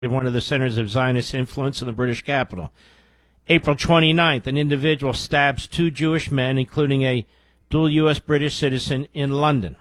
one of the centers of Zionist influence in the British capital. April 29th, an individual stabs 2 Jewish men, including a dual U.S.-British citizen in London.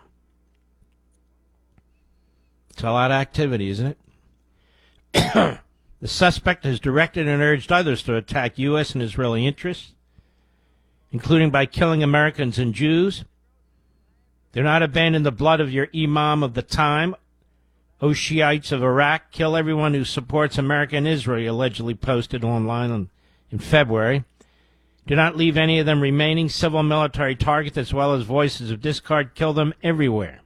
It's a lot of activity, isn't it? The suspect has directed and urged others to attack U.S. and Israeli interests, including by killing Americans and Jews. Do not abandon the blood of your imam of the time. O Shiites of Iraq, kill everyone who supports America and Israel, he allegedly posted online in February. Do not leave any of them remaining civil military targets as well as voices of discord. Kill them everywhere.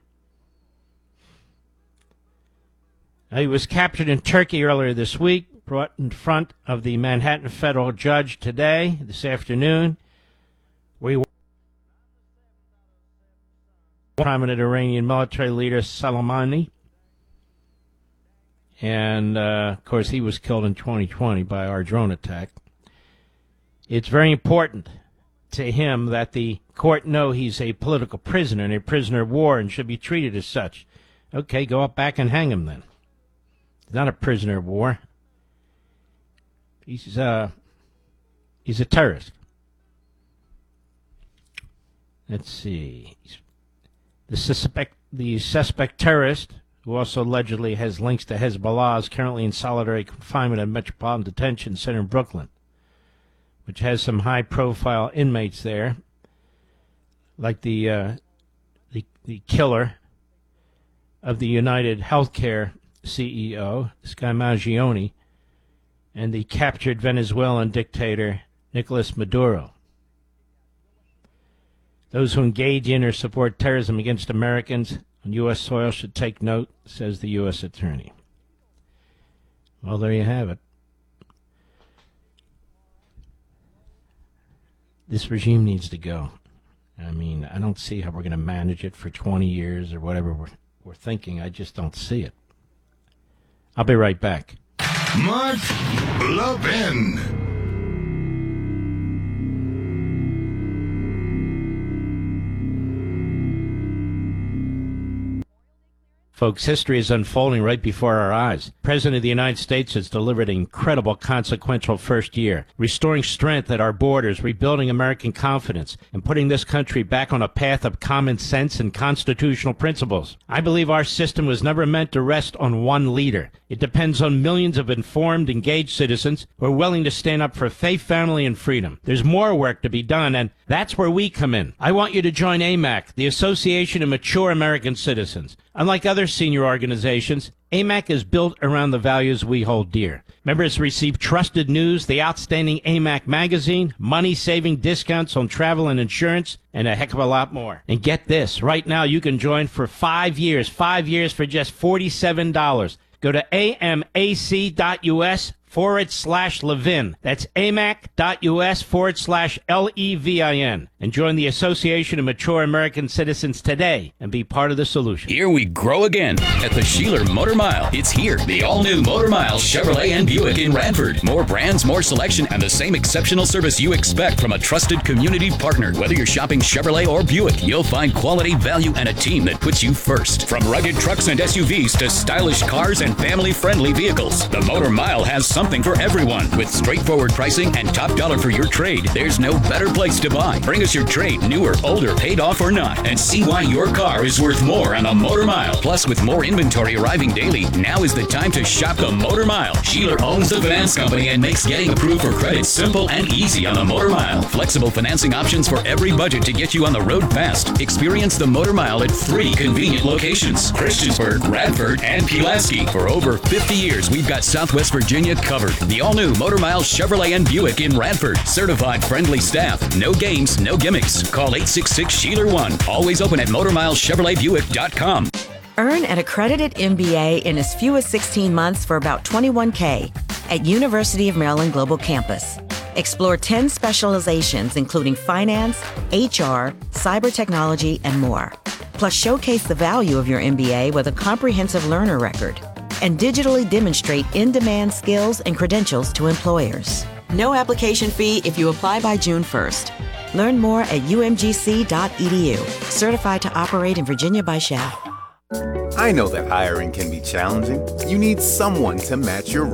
Now, he was captured in Turkey earlier this week, brought in front of the Manhattan federal judge this afternoon, where he prominent Iranian military leader Soleimani. And, of course, he was killed in 2020 by our drone attack. It's very important to him that the court know he's a political prisoner and a prisoner of war and should be treated as such. Okay, go up back and hang him then. He's not a prisoner of war. He's a terrorist. Let's see. The suspect terrorist, who also allegedly has links to Hezbollah, is currently in solitary confinement at Metropolitan Detention Center in Brooklyn, which has some high-profile inmates there, like the killer of the United Healthcare CEO, this guy Mangione, and the captured Venezuelan dictator Nicolas Maduro. Those who engage in or support terrorism against Americans on U.S. soil should take note, says the U.S. Attorney. Well, there you have it. This regime needs to go. I mean, I don't see how we're going to manage it for 20 years or whatever we're thinking. I just don't see it. I'll be right back. Mark Levin. Folks, history is unfolding right before our eyes. The President of the United States has delivered an incredible, consequential first year, restoring strength at our borders, rebuilding American confidence, and putting this country back on a path of common sense and constitutional principles. I believe our system was never meant to rest on one leader. It depends on millions of informed, engaged citizens who are willing to stand up for faith, family, and freedom. There's more work to be done, and that's where we come in. I want you to join AMAC, the Association of Mature American Citizens. Unlike other senior organizations, AMAC is built around the values we hold dear. Members receive trusted news, the outstanding AMAC magazine, money-saving discounts on travel and insurance, and a heck of a lot more. And get this, right now you can join for 5 years for just $47. Go to amac.us/Levin. That's amac.us/LEVIN. And join the Association of Mature American Citizens today and be part of the solution. Here we grow again at the Sheeler Motor Mile. It's here, the all-new Motor Mile Chevrolet and Buick in Radford. More brands, more selection, and the same exceptional service you expect from a trusted community partner. Whether you're shopping Chevrolet or Buick, you'll find quality, value, and a team that puts you first. From rugged trucks and SUVs to stylish cars and family-friendly vehicles, the Motor Mile has something for everyone. With straightforward pricing and top dollar for your trade, there's no better place to buy. Bring us your trade, new or older, paid off or not, and see why your car is worth more on the Motor Mile. Plus, with more inventory arriving daily, now is the time to shop the Motor Mile. Sheeler owns the finance company and makes getting approved for credit simple and easy on the Motor Mile. Flexible financing options for every budget to get you on the road fast. Experience the Motor Mile at 3 convenient locations: Christiansburg, Radford, and Pulaski. For over 50 years, we've got Southwest Virginia covered. The all-new Motor Mile Chevrolet and Buick in Radford. Certified friendly staff. No games, no gimmicks. Call 866-SHEELER1. Always open at MotorMileChevroletBuick.com. Earn an accredited MBA in as few as 16 months for about $21K at University of Maryland Global Campus. Explore 10 specializations including finance, HR, cyber technology, and more. Plus, showcase the value of your MBA with a comprehensive learner record and digitally demonstrate in-demand skills and credentials to employers. No application fee if you apply by June 1st. Learn more at umgc.edu. Certified to operate in Virginia by SHAP. I know that hiring can be challenging. You need someone to match your